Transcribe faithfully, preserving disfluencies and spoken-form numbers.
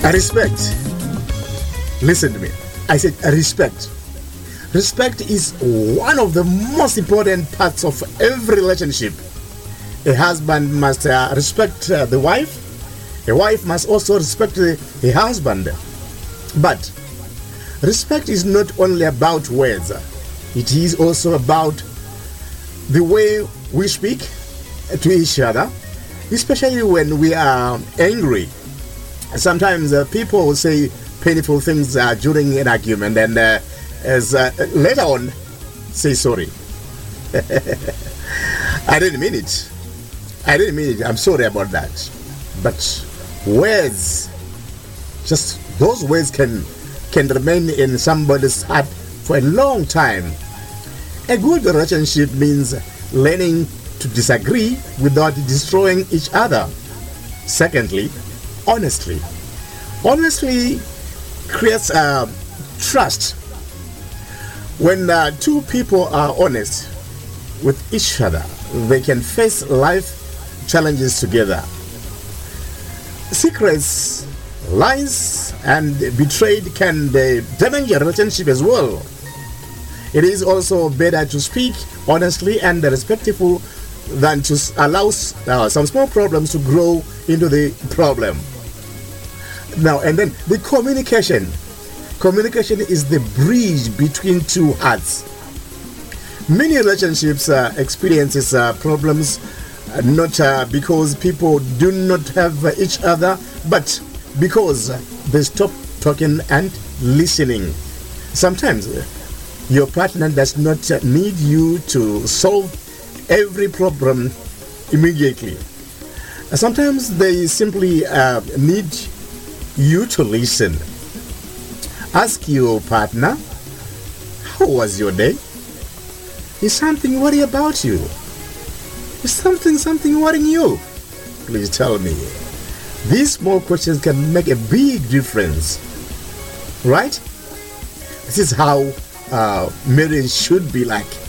Respect. Listen to me. I said respect. Respect is one of the most important parts of every relationship. A husband must uh, respect uh, the wife. A wife must also respect the, the husband. But respect is not only about words. It is also about the way we speak to each other, especially when we are angry. Sometimes uh, people will say painful things uh, during an argument, and uh, as uh, later on say sorry. I didn't mean it. I didn't mean it. I'm sorry about that. But words, just those words can can remain in somebody's heart for a long time. A good relationship means learning to disagree without destroying each other. Secondly, honestly. Honestly creates uh, trust. When uh, two people are honest with each other, they can face life challenges together. Secrets, lies, and betrayed can uh, damage a relationship as well. It is also better to speak honestly and respectful than to allow uh, some small problems to grow into the problem. Now, and then the communication. Communication is the bridge between two hearts. Many relationships uh, experiences uh, problems uh, not uh, because people do not have uh, each other, but because they stop talking and listening. Sometimes uh, your partner does not uh, need you to solve every problem immediately. Sometimes they simply uh, need you to listen. Ask your partner, how was your day? Is something worrying about you? Is something something worrying you? Please tell me. These small questions can make a big difference, right? This is how uh, marriage should be like.